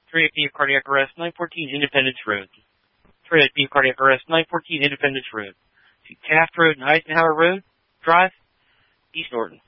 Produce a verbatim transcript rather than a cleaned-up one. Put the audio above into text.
three eight B cardiac arrest, nine fourteen Independence Road. three eight B cardiac arrest, nine fourteen Independence Road. To Taft Road and Eisenhower Road, Drive, East Norton.